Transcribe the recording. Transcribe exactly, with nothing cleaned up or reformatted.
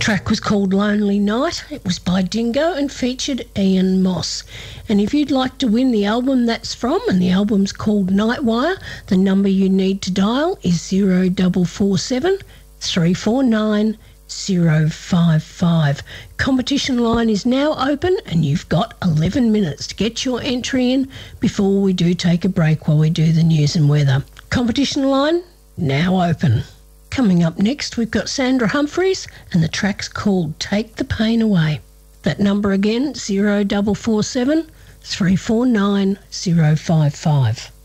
track was called Lonely Night. It was by Dingo and featured Ian Moss. And if you'd like to win the album that's from, and the album's called Nightwire, the number you need to dial is zero four four seven, three four nine, zero five five. Competition line is now open and you've got eleven minutes to get your entry in before we do take a break while we do the news and weather. Competition line now open. Coming up next, we've got Sandra Humphreys, and the track's called Take the Pain Away. That number again, zero four four seven, three four nine, zero five five.